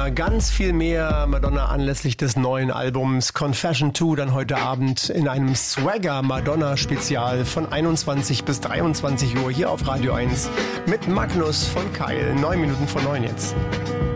Madonna, ganz viel mehr Madonna anlässlich des neuen Albums Confession 2, dann heute Abend in einem Swagger Madonna Spezial von 21 bis 23 Uhr hier auf Radio 1 mit Magnus von Keil. 9 Minuten vor 9 jetzt.